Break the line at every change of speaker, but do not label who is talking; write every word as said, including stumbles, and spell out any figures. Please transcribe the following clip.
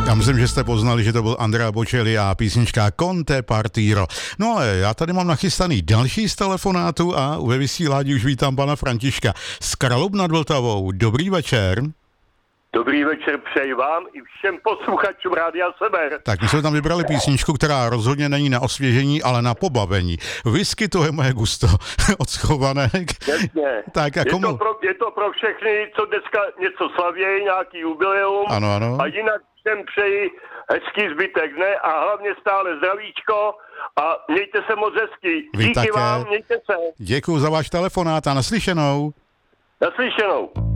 Já myslím, že jste poznali, že to byl Andrea Bocelli a písnička Conte Partiro. No ale já tady mám nachystaný další z telefonátu a ve vysílání už vítám pana Františka z Kralub nad Vltavou. Dobrý večer.
Dobrý večer přeji vám i všem posluchačům Rádia Sever.
Tak my jsme tam vybrali písničku, která rozhodně není na osvěžení, ale na pobavení. Whisky, to je moje gusto od Schovanek.
Jasně.
Tak a komu?
Je to, pro, je to pro všechny, co dneska něco slavějí, nějaký jubileum.
Ano, ano.
A jinak všem přeji hezký zbytek dne a hlavně stále zdravíčko a mějte se moc hezky.
Vy
Díky
také.
vám, mějte se.
Děkuju za váš telefonát a naslyšenou.
Naslyšenou.